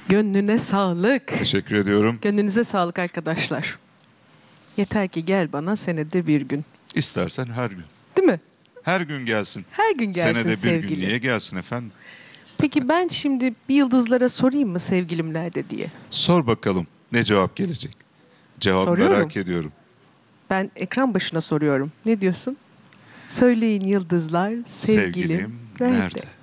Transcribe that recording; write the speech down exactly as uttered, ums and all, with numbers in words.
Gönlüne sağlık. Teşekkür ediyorum. Gönlünüze sağlık arkadaşlar. Yeter ki gel bana senede bir gün. İstersen her gün. Değil mi? Her gün gelsin. Her gün gelsin Senede bir sevgili. gün niye gelsin efendim? Peki ben şimdi bir yıldızlara sorayım mı sevgilim nerede diye? Sor bakalım ne cevap gelecek? Cevap Soruyorum. merak ediyorum. Ben ekran başına soruyorum. Ne diyorsun? Söyleyin yıldızlar sevgilim, Sevgilim nerede? nerede?